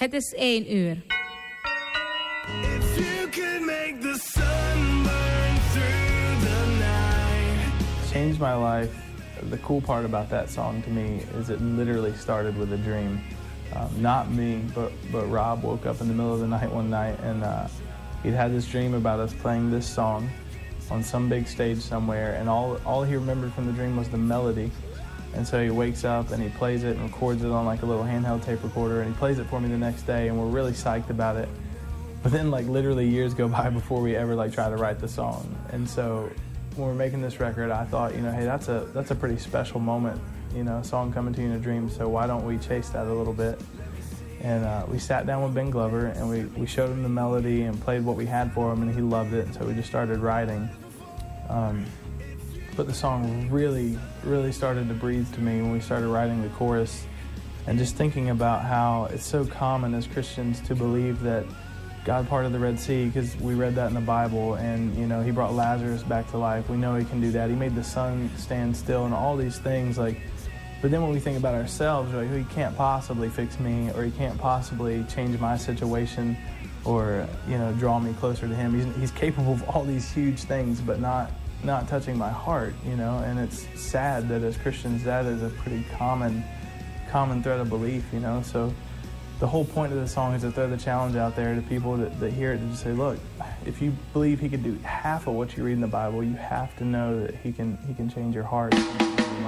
Het is 1 uur. If you could make the sun burn through the night. Changed my life. The cool part about that song to me is it literally started with a dream. Not me, but Rob woke up in the middle of the night one night and he'd had this dream about us playing this song on some big stage somewhere, and all he remembered from the dream was the melody. And so he wakes up and he plays it and records it on like a little handheld tape recorder, and he plays it for me the next day, and we're really psyched about it. But then like literally years go by before we ever like try to write the song. And so when we're making this record, I thought, hey, that's a pretty special moment, a song coming to you in a dream, so why don't we chase that a little bit? And we sat down with Ben Glover and we showed him the melody and played what we had for him, and he loved it, and so we just started writing. But the song really, really started to breathe to me when we started writing the chorus, and just thinking about how it's so common as Christians to believe that God parted the Red Sea, because we read that in the Bible, and he brought Lazarus back to life. We know he can do that. He made the sun stand still and all these things. But then when we think about ourselves, we're like, he can't possibly fix me, or he can't possibly change my situation, or draw me closer to him. He's capable of all these huge things, but not touching my heart, and it's sad that as Christians that is a pretty common thread of belief, so the whole point of the song is to throw the challenge out there to people that hear it, to just say, look, if you believe he could do half of what you read in the Bible, you have to know that he can change your heart.